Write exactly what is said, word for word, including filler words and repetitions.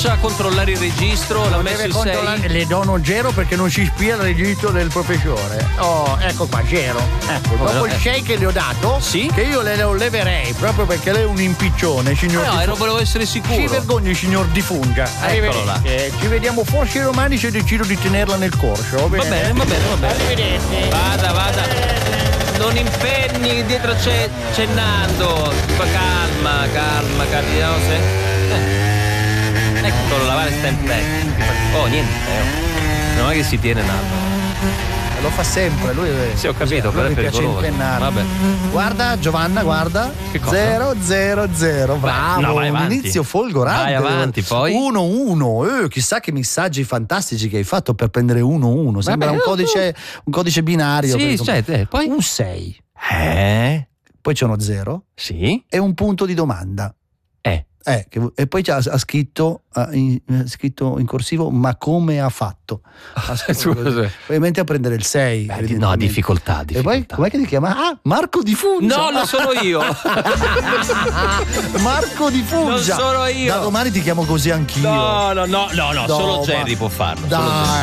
comincia a controllare il registro, l'ha messo Deve il controllare- sei. Le do uno zero perché non si spia il registro del professore. Oh, ecco qua, zero. Ecco, Come dopo no? il sei che le ho dato, Sì? che io le lo leverei proprio perché lei è un impiccione, signor. Ah, no, Di- ero, volevo essere sicuro. Si vergogni, signor Di Funga. Eccolo là. Eh, ci vediamo forse domani se decido di tenerla nel corso. Va bene, Va bene, va bene, va bene. Arrivederci. Vada, vada. Non impenni, dietro c'è, c'è Nando. Ma calma, calma, calma. Vediamo se. Eh. Eccolo, lavare sta in back. Oh, niente. Oh. Non è che si tiene Nando. Lo fa sempre, lui Sì, ho capito, lui però è mi piace pericoloso. impennare. Vabbè. Guarda Giovanna, guarda. Che cosa? zero zero zero. Bravo, no, vai un avanti. inizio folgorante. Vai avanti, poi. uno uno. Eh, chissà che messaggi fantastici che hai fatto per prendere uno uno. Sembra Vabbè, un codice un codice binario. Sì, per- cioè, eh, poi. un sei. Eh? Poi c'è uno zero Sì? e un punto di domanda. Eh. Eh, che- e poi c'ha- ha scritto, ha in, ha scritto in corsivo ma come ha fatto? Ha scritto così. Scusa. Ovviamente a prendere il sei. Beh, di- no, difficoltà, E poi difficoltà. com'è che ti chiama? Ah, Marco Di Fungia. No, non sono io. Marco Di Fungia. Non sono io. Da domani ti chiamo così anch'io. No, no, no, no, no, No, solo ma- Jerry può farlo. Dai. Solo Jerry.